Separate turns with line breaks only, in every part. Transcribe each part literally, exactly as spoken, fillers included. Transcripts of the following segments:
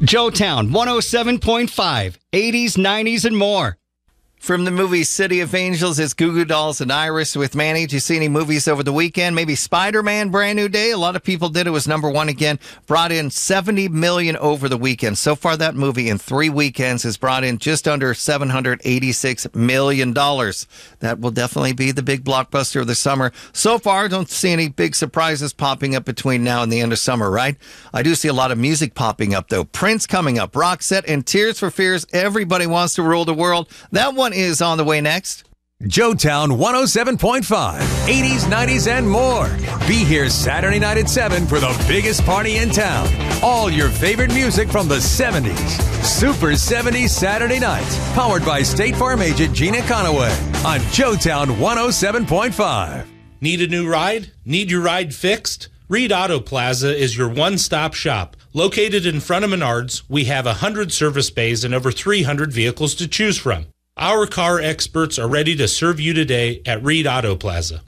Joetown one oh seven point five, eighties, nineties, and more.
From the movie City of Angels, it's Goo Goo Dolls and Iris with Manny. Did you see any movies over the weekend? Maybe Spider-Man, Brand New Day. A lot of people did. It was number one again. Brought in seventy million dollars over the weekend. So far, that movie in three weekends has brought in just under seven hundred eighty-six million dollars. That will definitely be the big blockbuster of the summer. So far, don't see any big surprises popping up between now and the end of summer, right? I do see a lot of music popping up, though. Prince coming up, Roxette, and Tears for Fears. Everybody Wants to Rule the World. That one is on the way next.
Joetown one oh seven point five, eighties, nineties, and more. Be here Saturday night at seven for the biggest party in town. All your favorite music from the seventies. Super seventies Saturday nights. Powered by State Farm agent Gina Conaway on Joetown one oh seven point five.
Need a new ride? Need your ride fixed? Reed Auto Plaza is your one-stop shop. Located in front of Menards, we have one hundred service bays and over three hundred vehicles to choose from. Our car experts are ready to serve you today at Reed Auto Plaza.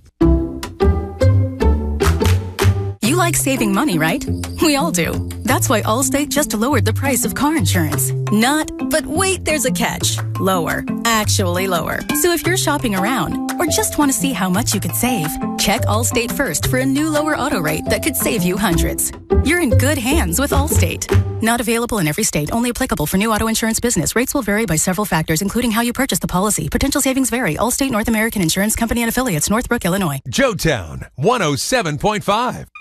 You like saving money, right? We all do. That's why Allstate just lowered the price of car insurance. Not, but wait, there's a catch. Lower. Actually lower. So if you're shopping around or just want to see how much you could save, check Allstate first for a new lower auto rate that could save you hundreds. You're in good hands with Allstate. Not available in every state. Only applicable for new auto insurance business. Rates will vary by several factors, including how you purchase the policy. Potential savings vary. Allstate North American Insurance Company and affiliates, Northbrook, Illinois.
Joetown one oh seven point five.